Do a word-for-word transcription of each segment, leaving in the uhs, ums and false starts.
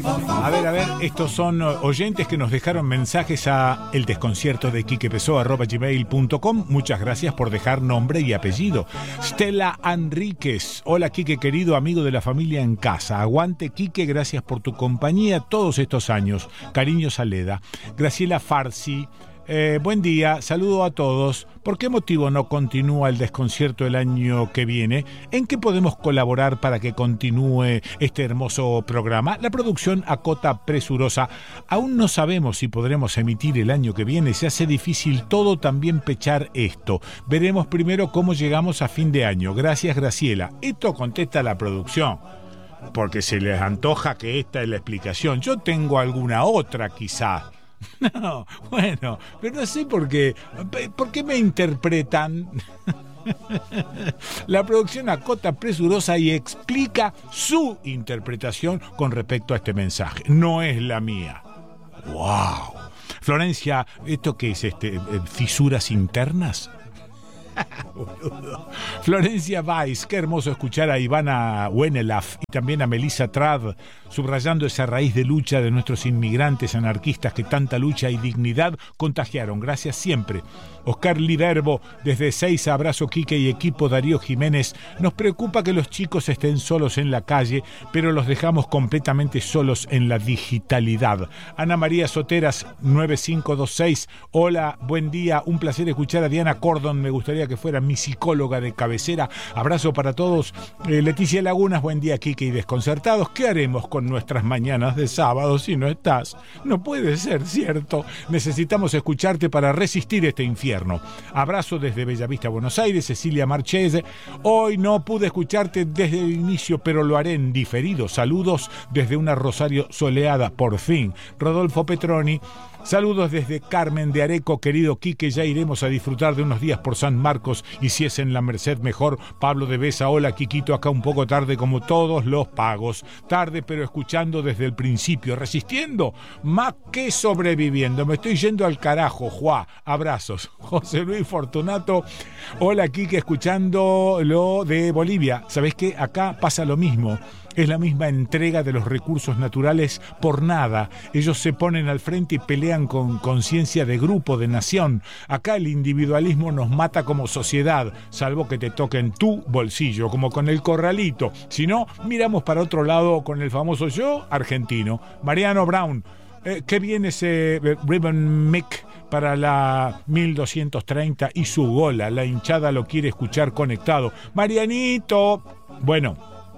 A ver, a ver, estos son oyentes que nos dejaron mensajes a el desconcierto de quique pessoa arroba gmail punto com. Muchas gracias por dejar nombre y apellido. Stella Enríquez. Hola, Quique, querido amigo de la familia en casa. Aguante, Quique, gracias por tu compañía todos estos años. Cariños, Aleda. Graciela Farsi. Eh, buen día, saludo a todos. ¿Por qué motivo no continúa el desconcierto el año que viene? ¿En qué podemos colaborar para que continúe este hermoso programa? La producción acota presurosa. Aún no sabemos si podremos emitir el año que viene. Se hace difícil todo, también pechar esto. Veremos primero cómo llegamos a fin de año. Gracias, Graciela. Esto contesta la producción, porque se les antoja que esta es la explicación. Yo tengo alguna otra quizás. No, bueno, pero no sé por qué. ¿Por qué me interpretan? La producción acota presurosa y explica su interpretación con respecto a este mensaje. No es la mía. ¡Wow! Florencia, ¿esto qué es? Este, ¿fisuras internas? Florencia Weiss, qué hermoso escuchar a Ivana Wenelaf y también a Melissa Trad subrayando esa raíz de lucha de nuestros inmigrantes anarquistas que tanta lucha y dignidad contagiaron. Gracias siempre. Oscar Liderbo, desde Seis, abrazo Quique y equipo. Darío Jiménez, nos preocupa que los chicos estén solos en la calle, pero los dejamos completamente solos en la digitalidad. Ana María Soteras, nueve cinco dos seis, hola, buen día, un placer escuchar a Diana Cordon, me gustaría que fuera mi psicóloga de cabecera. Abrazo para todos. Eh, Leticia Lagunas, buen día, Quique y desconcertados. ¿Qué haremos con nuestras mañanas de sábado si no estás? No puede ser, ¿cierto? Necesitamos escucharte para resistir este infierno. Abrazo desde Bellavista, Buenos Aires. Cecilia Marchese, hoy no pude escucharte desde el inicio, pero lo haré en diferido. Saludos desde una Rosario soleada, por fin. Rodolfo Petroni, saludos desde Carmen de Areco, querido Quique, ya iremos a disfrutar de unos días por San Marcos y si es en la Merced mejor. Pablo de Besa, hola Quiquito, acá un poco tarde como todos los pagos, tarde pero escuchando desde el principio, resistiendo, más que sobreviviendo, me estoy yendo al carajo, Juá, abrazos. José Luis Fortunato, hola Quique, escuchando lo de Bolivia. ¿Sabés qué? Acá pasa lo mismo. Es la misma entrega de los recursos naturales por nada. Ellos se ponen al frente y pelean con conciencia de grupo, de nación. Acá el individualismo nos mata como sociedad, salvo que te toque en tu bolsillo, como con el corralito. Si no, miramos para otro lado con el famoso yo argentino. Mariano Brown, eh, qué bien ese eh, Ribbon Mick para la mil doscientos treinta y su gola. La hinchada lo quiere escuchar conectado. Marianito. Bueno,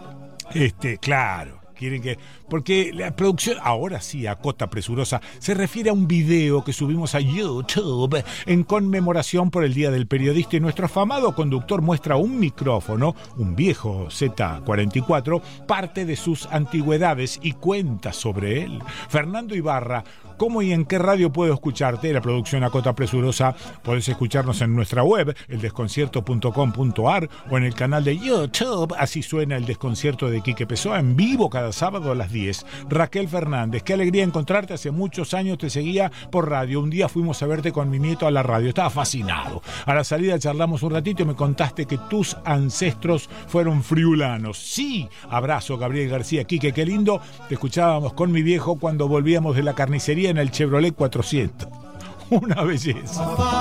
Este, claro, quieren que... Porque la producción, ahora sí, acota presurosa, se refiere a un video que subimos a YouTube en conmemoración por el Día del Periodista y nuestro afamado conductor muestra un micrófono, un viejo Z cuarenta y cuatro, parte de sus antigüedades y cuenta sobre él. Fernando Ibarra, ¿cómo y en qué radio puedo escucharte? La producción acota presurosa, podés escucharnos en nuestra web, el desconcierto punto com punto a r o en el canal de YouTube, así suena el desconcierto de Quique Pessoa en vivo cada sábado a las diez. Raquel Fernández, qué alegría encontrarte, hace muchos años te seguía por radio, un día fuimos a verte con mi nieto a la radio, estaba fascinado. A la salida charlamos un ratito y me contaste que tus ancestros fueron friulanos. Sí, abrazo Gabriel García. Quique, qué lindo, te escuchábamos con mi viejo cuando volvíamos de la carnicería en el Chevrolet cuatrocientos. Una belleza.